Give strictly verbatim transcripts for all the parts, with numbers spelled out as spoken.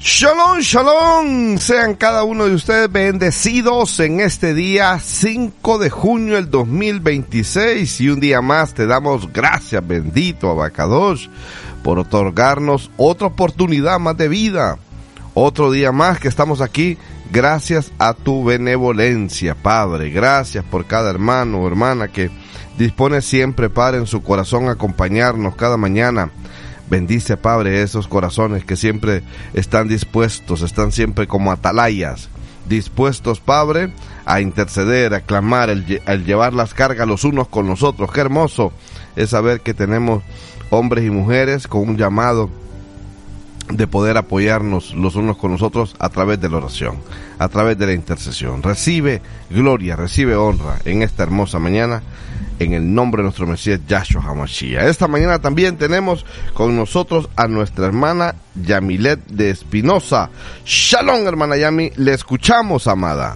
Shalom, shalom, sean cada uno de ustedes bendecidos en este día cinco de junio del dos mil veintiséis, y un día más te damos gracias, bendito Abacadosh, por otorgarnos otra oportunidad más de vida, otro día más que estamos aquí gracias a tu benevolencia, Padre. Gracias por cada hermano o hermana que dispone siempre, Padre, en su corazón a acompañarnos cada mañana. Bendice, Padre, esos corazones que siempre están dispuestos, están siempre como atalayas, dispuestos, Padre, a interceder, a clamar, el, el llevar las cargas los unos con los otros. Qué hermoso es saber que tenemos hombres y mujeres con un llamado de poder apoyarnos los unos con los otros a través de la oración, a través de la intercesión. Recibe gloria, recibe honra en esta hermosa mañana, en el nombre de nuestro Mesías Yahshua HaMashiach. Esta mañana también tenemos con nosotros a nuestra hermana Yamilet de Espinosa. Shalom, hermana Yami, le escuchamos, amada.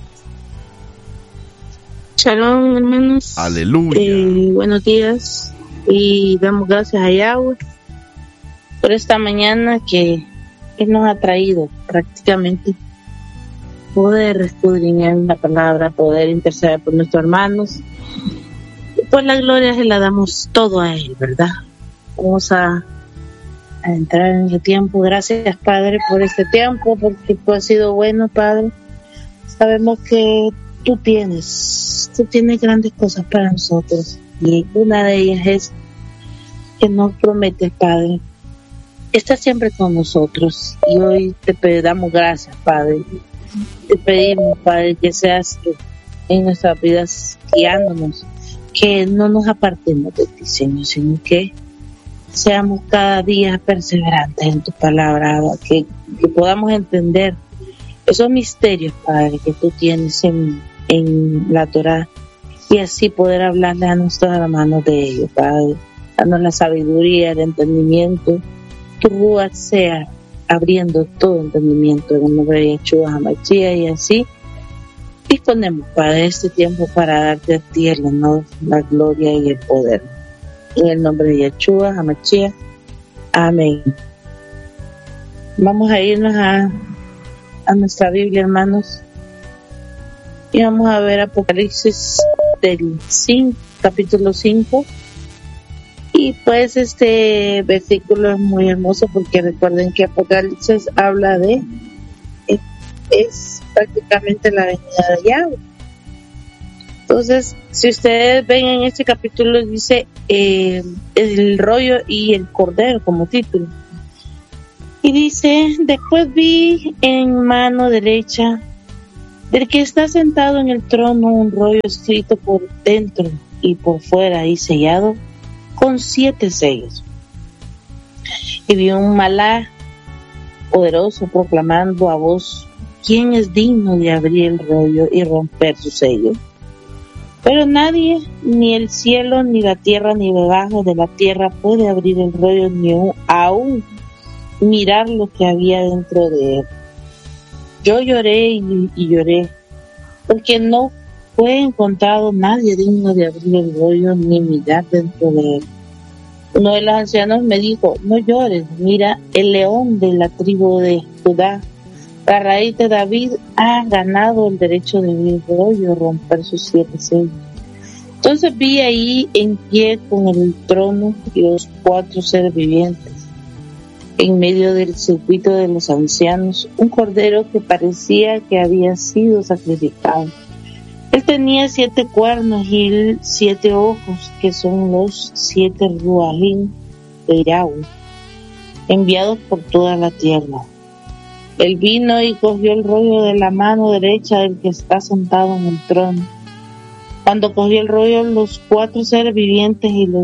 Shalom, hermanos. Aleluya. Eh, buenos días, y damos gracias a Yahweh por esta mañana que Él nos ha traído prácticamente poder escudriñar la palabra, poder interceder por nuestros hermanos. Y por la gloria se la damos todo a Él, ¿verdad? Vamos a, a entrar en el tiempo. Gracias, Padre, por este tiempo, porque tú has sido bueno, Padre. Sabemos que tú tienes, tú tienes grandes cosas para nosotros, y una de ellas es que nos prometes, Padre, estás siempre con nosotros, y hoy te damos gracias, Padre. Te pedimos, Padre, que seas en nuestras vidas guiándonos, que no nos apartemos de ti, Señor, sino que seamos cada día perseverantes en tu palabra, que, que podamos entender esos misterios, Padre, que tú tienes en, en la Torah, y así poder hablarle a nuestros hermanos de ellos, Padre. Danos la sabiduría, el entendimiento, tu Ruach sea abriendo todo entendimiento en el nombre de Yahshua HaMashiach, y así disponemos, Padre, este tiempo para darte a ti el honor, la gloria y el poder. En el nombre de Yahshua HaMashiach, amén. Vamos a irnos a, a nuestra Biblia, hermanos, y vamos a ver Apocalipsis del cinco, capítulo cinco. Y pues este versículo es muy hermoso, porque recuerden que Apocalipsis habla de, es, es prácticamente la venida de Yahweh. Entonces, si ustedes ven en este capítulo, dice eh, el rollo y el cordero como título. Y dice: después vi en mano derecha del que está sentado en el trono un rollo escrito por dentro y por fuera y sellado con siete sellos. Y vi un malá poderoso proclamando a voz: ¿quién es digno de abrir el rollo y romper su sello? Pero nadie, ni el cielo, ni la tierra, ni debajo de la tierra, puede abrir el rollo, ni aún mirar lo que había dentro de él. Yo lloré y, y lloré, porque no fue encontrado nadie digno de abrir el rollo ni mirar dentro de él. Uno de los ancianos me dijo: no llores, mira, el león de la tribu de Judá, la raíz de David, ha ganado el derecho de abrir el rollo y romper sus siete sellos. Entonces vi ahí en pie con el trono y los cuatro seres vivientes, en medio del circuito de los ancianos, un cordero que parecía que había sido sacrificado. Él tenía siete cuernos y siete ojos, que son los siete ruajim de Yahweh, enviados por toda la tierra. Él vino y cogió el rollo de la mano derecha del que está sentado en el trono. Cuando cogió el rollo, los cuatro seres vivientes y los